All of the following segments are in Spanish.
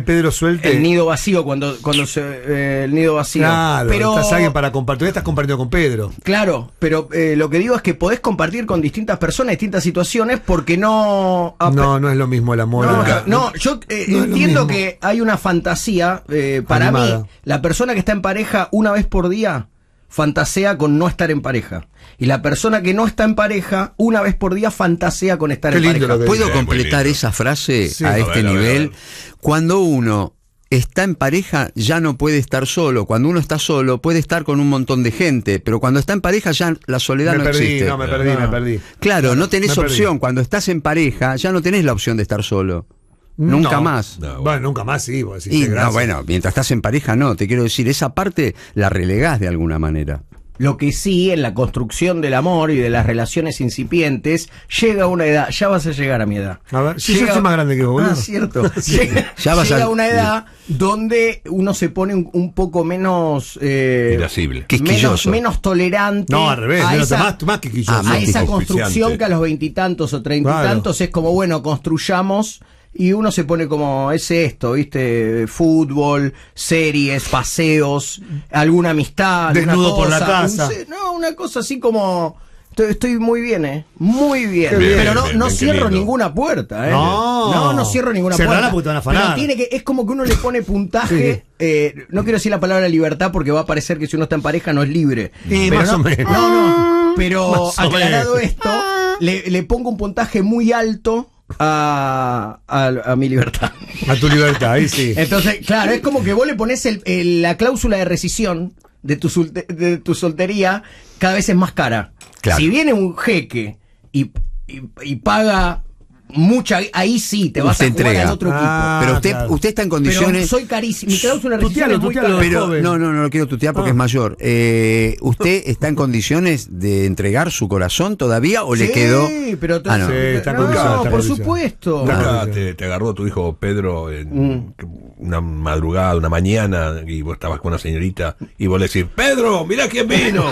Pedro suelte. El nido vacío, cuando el nido vacío. Claro, pero estás alguien para compartir, estás compartiendo con Pedro. Claro, pero lo que digo es que podés compartir con distintas personas, distintas situaciones, porque no es lo mismo el amor. Yo entiendo que hay una fantasía, para Animada. mí, la persona que está en pareja una vez por día fantasea con no estar en pareja. Y la persona que no está en pareja, una vez por día fantasea con estar en pareja. ¿Puedo completar esa frase a este nivel? Cuando uno está en pareja, ya no puede estar solo. Cuando uno está solo, puede estar con un montón de gente. Pero cuando está en pareja, ya la soledad no existe. Me perdí. Claro, no tenés opción. Cuando estás en pareja, ya no tenés la opción de estar solo. Nunca más. Bueno, nunca más, sí. Bueno, mientras estás en pareja, no. Te quiero decir, esa parte la relegás de alguna manera. Lo que sí, en la construcción del amor y de las relaciones incipientes, llega una edad, ya vas a llegar a mi edad. A ver, si yo soy más grande que vos, boludo. Cierto. Sí. Llega una edad donde uno se pone un poco menos irascible, menos tolerante. No, al revés, más quisquilloso. A esa construcción que a los 20 y tantos o 30 y tantos es como, bueno, construyamos. Y uno se pone como, es esto, ¿viste? Fútbol, series, paseos, alguna amistad. Desnudo por la casa. Una cosa así como... Estoy muy bien, muy bien. Pero no cierro ninguna puerta, No cierro ninguna puerta. La puta, pero tiene que, es como que uno le pone puntaje. No quiero decir la palabra libertad porque va a parecer que si uno está en pareja no es libre. Más o menos. Pero aclarado esto, le pongo un puntaje muy alto a mi libertad. A tu libertad, ahí sí. Entonces, claro, es como que vos le pones la cláusula de rescisión de tu soltería, cada vez es más cara. Claro. Si viene un jeque y paga mucha, ahí sí te vas a jugar al otro equipo. Pero usted está en condiciones. Pero soy carísimo. Mi cláusula de rescisión es muy cara. Pero no lo quiero tutear porque es mayor. ¿Usted está en condiciones de entregar su corazón todavía o le quedó? Sí, pero está por supuesto. Te agarró tu hijo Pedro en una madrugada, una mañana, y vos estabas con una señorita y vos le decís: Pedro, mirá quién vino.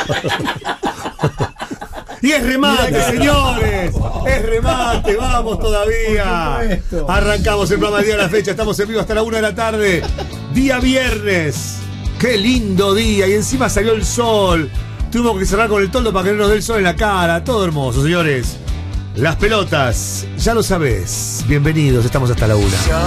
Y es remate, señores. Es remate, vamos todavía. Arrancamos el programa del día de la fecha. Estamos en vivo hasta la 1 de la tarde. Día viernes. Qué lindo día. Y encima salió el sol. Tuvimos que cerrar con el toldo para que no nos dé el sol en la cara. Todo hermoso, señores. Las pelotas, ya lo sabés. Bienvenidos, estamos hasta la 1.